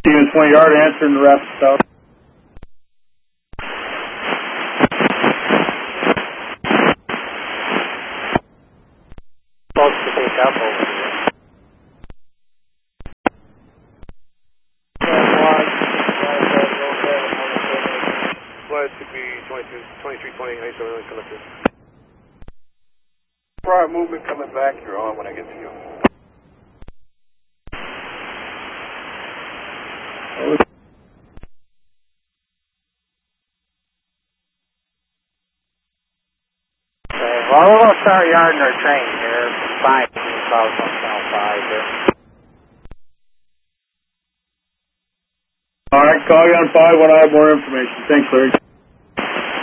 Stevens 20 yard, answering the rapid south. Folks to pick up over here. Flight to be 2320, how you doing, collector? Right, movement coming back, you're on when I get to you. Well, we're going to start yarding our train here. 5 south on South 5 here. All right, call you on 5 when I have more information. Thanks, Larry.